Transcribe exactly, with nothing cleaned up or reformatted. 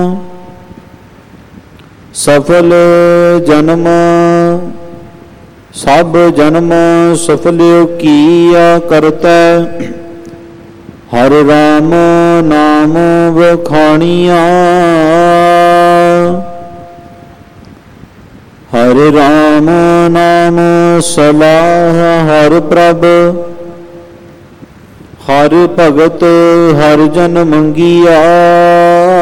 ਸਫਲ ਜਨਮ ਸਭ ਜਨਮ ਸਫਲਿਓ ਕੀਆ ਕਰਤੈ। ਹਰਿ ਰਾਮ ਨਾਮ ਵਖਾਣੀਆ ਹਰਿ ਰਾਮ ਨਾਮ ਸਲਾਹ ਹਰਿ ਪ੍ਰਭ ਹਰਿ ਭਗਤ ਹਰਿ ਜਨ ਮੰਗਿਆ।